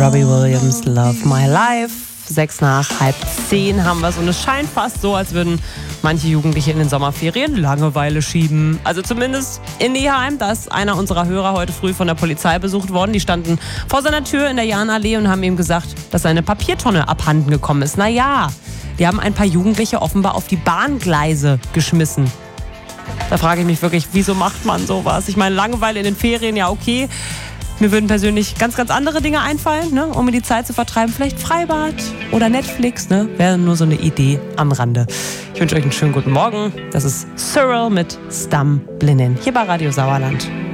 Robbie Williams, Love My Life. 9:06 haben wir es und es scheint fast so, als würden manche Jugendliche in den Sommerferien Langeweile schieben. Also zumindest in Neheim, da ist einer unserer Hörer heute früh von der Polizei besucht worden. Die standen vor seiner Tür in der Jahnallee und haben ihm gesagt, dass seine Papiertonne abhanden gekommen ist. Naja, die haben ein paar Jugendliche offenbar auf die Bahngleise geschmissen. Da frage ich mich wirklich, wieso macht man sowas? Ich meine, Langeweile in den Ferien, ja okay. Mir würden persönlich ganz, ganz andere Dinge einfallen, ne, um mir die Zeit zu vertreiben. Vielleicht Freibad oder Netflix, ne? Wäre nur so eine Idee am Rande. Ich wünsche euch einen schönen guten Morgen. Das ist Cyril mit Stamblinen hier bei Radio Sauerland.